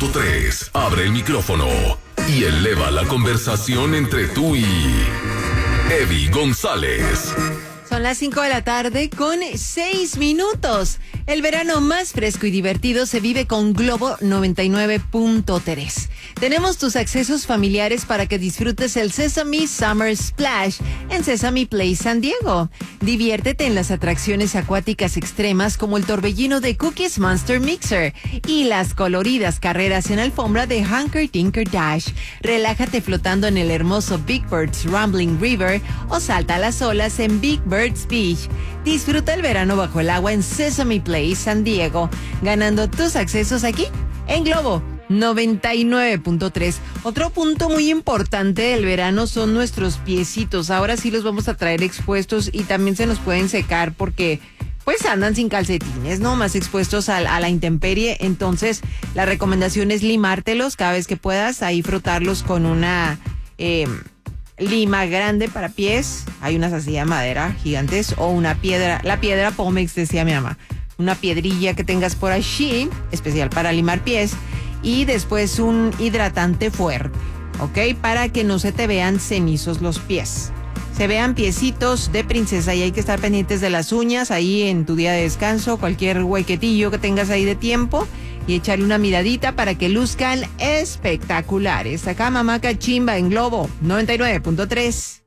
99.3. Abre el micrófono y eleva la conversación entre tú y Eddie González. Son las 5 de la tarde con 6 minutos. El verano más fresco y divertido se vive con Globo 99.3. Tenemos tus accesos familiares para que disfrutes el Sesame Summer Splash en Sesame Place San Diego. Diviértete en las atracciones acuáticas extremas como el torbellino de Cookies Monster Mixer y las coloridas carreras en alfombra de Hunker Tinker Dash. Relájate flotando en el hermoso Big Bird's Rumbling River o salta a las olas en Big Bird's Beach. Disfruta el verano bajo el agua en Sesame Place San Diego, ganando tus accesos aquí en Globo 99.3. Otro punto muy importante del verano son nuestros piecitos. Ahora sí los vamos a traer expuestos y también se nos pueden secar porque pues andan sin calcetines, ¿no? Más expuestos a la intemperie. Entonces la recomendación es limártelos cada vez que puedas, ahí frotarlos con una lima grande para pies. Hay unas así de madera gigantes o una piedra, la piedra Pómex decía mi mamá, una piedrilla que tengas por allí, especial para limar pies. Y después un hidratante fuerte, ¿ok? Para que no se te vean cenizos los pies. Se vean piecitos de princesa y hay que estar pendientes de las uñas ahí en tu día de descanso, cualquier huequetillo que tengas ahí de tiempo y echarle una miradita para que luzcan espectaculares. Acá Mamá Cachimba en Globo 99.3.